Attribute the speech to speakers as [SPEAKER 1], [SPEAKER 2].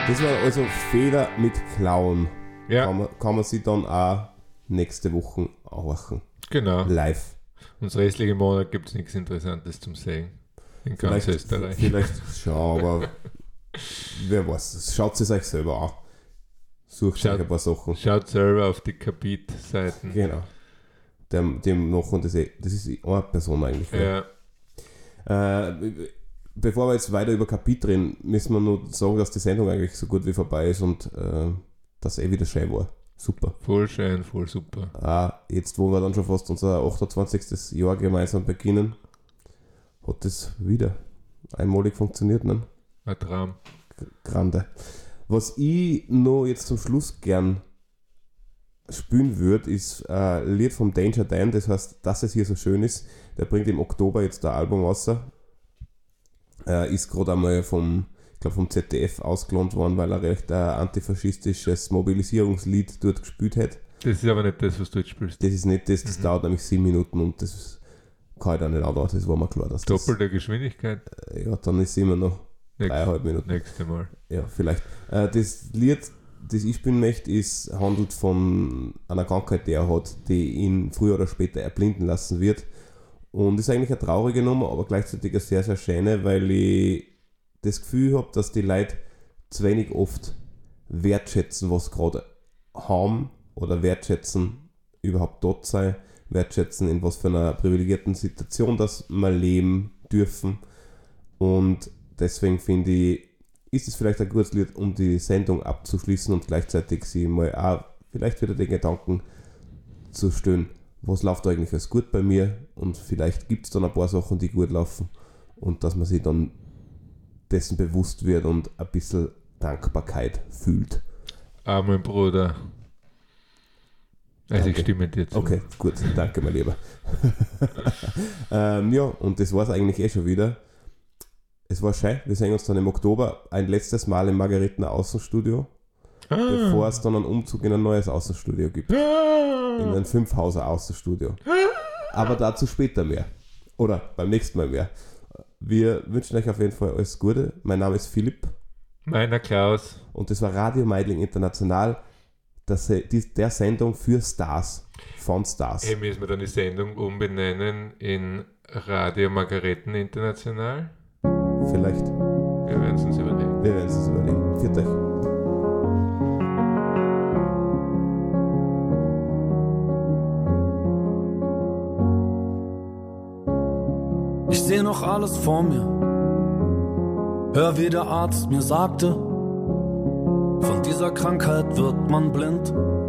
[SPEAKER 1] Das war also Feder mit Klauen.
[SPEAKER 2] Ja.
[SPEAKER 1] Kann man sich dann auch nächste Woche anhören.
[SPEAKER 2] Genau.
[SPEAKER 1] Live.
[SPEAKER 2] Und das restliche Monat gibt es nichts Interessantes zum Sehen. In ganz Österreich.
[SPEAKER 1] Vielleicht schon, aber wer weiß. Schaut es euch selber an. Sucht euch ein paar Sachen.
[SPEAKER 2] Schaut selber auf die Kapit-Seiten.
[SPEAKER 1] Genau. Dem noch, und das ist eine Person eigentlich.
[SPEAKER 2] Ja.
[SPEAKER 1] Bevor wir jetzt weiter über Kapit reden, müssen wir nur sagen, dass die Sendung eigentlich so gut wie vorbei ist und dass wieder schön war. Super.
[SPEAKER 2] Voll schön, voll super.
[SPEAKER 1] Jetzt, wo wir dann schon fast unser 28. Jahr gemeinsam beginnen, hat das wieder einmalig funktioniert. Ne?
[SPEAKER 2] Ein Traum.
[SPEAKER 1] Grande. Was ich noch jetzt zum Schluss gern spielen würde, ist ein Lied vom Danger Dan, das heißt, dass es hier so schön ist. Der bringt im Oktober jetzt ein Album raus. Ist gerade einmal vom ZDF ausgelohnt worden, weil er recht ein antifaschistisches Mobilisierungslied dort gespielt hat.
[SPEAKER 2] Das ist aber nicht das, was du jetzt spielst.
[SPEAKER 1] Das ist nicht das dauert nämlich 7 Minuten und das kann ich auch nicht andauern, das war mir klar. Dass
[SPEAKER 2] Doppelte Geschwindigkeit?
[SPEAKER 1] Ja, dann ist es immer noch 3,5 Minuten.
[SPEAKER 2] Nächste Mal.
[SPEAKER 1] Ja, vielleicht. Das Lied, das ich spielen möchte, handelt von einer Krankheit, die er hat, die ihn früher oder später erblinden lassen wird. Und ist eigentlich eine traurige Nummer, aber gleichzeitig eine sehr, sehr schöne, weil ich das Gefühl habe, dass die Leute zu wenig oft wertschätzen, was gerade haben, oder wertschätzen, überhaupt dort sein, wertschätzen, in was für einer privilegierten Situation das wir leben dürfen. Und deswegen finde ich, ist es vielleicht ein gutes Lied, um die Sendung abzuschließen und gleichzeitig sie mal auch vielleicht wieder den Gedanken zu stellen, was läuft eigentlich alles gut bei mir, und vielleicht gibt es dann ein paar Sachen, die gut laufen, und dass man sich dann dessen bewusst wird und ein bisschen Dankbarkeit fühlt.
[SPEAKER 2] Mein Bruder. Also
[SPEAKER 1] Danke.
[SPEAKER 2] ich stimme dir zu.
[SPEAKER 1] Okay, gut, danke mein Lieber. Ja, und das war es eigentlich schon wieder. Es war schön, wir sehen uns dann im Oktober ein letztes Mal im Margaretener Außenstudio, bevor es dann einen Umzug in ein neues Außenstudio gibt. In ein 5-Hauser Außenstudio. Aber dazu später mehr. Oder beim nächsten Mal mehr. Wir wünschen euch auf jeden Fall alles Gute. Mein Name ist Philipp.
[SPEAKER 2] Meiner Klaus.
[SPEAKER 1] Und das war Radio Meidling International, der Sendung für Stars. Von Stars.
[SPEAKER 2] Hey, müssen wir dann die Sendung umbenennen in Radio Margareten International?
[SPEAKER 1] Vielleicht.
[SPEAKER 2] Wir werden es uns überlegen. Viert euch.
[SPEAKER 3] Ich seh noch alles vor mir. Hör, wie der Arzt mir sagte, von dieser Krankheit wird man blind.